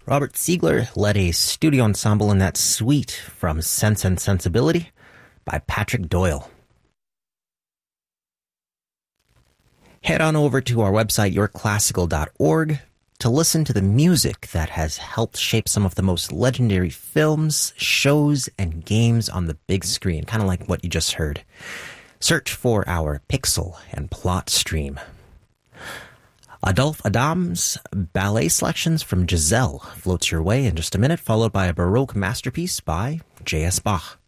Robert Siegler led a studio ensemble in that suite from Sense and Sensibility by Patrick Doyle. Head on over to our website, yourclassical.org, to listen to the music that has helped shape some of the most legendary films, shows, and games on the big screen, kind of like what you just heard. Search for our Pixel and Plot stream. Adolphe Adam's ballet selections from Giselle floats your way in just a minute, followed by a Baroque masterpiece by J.S. Bach.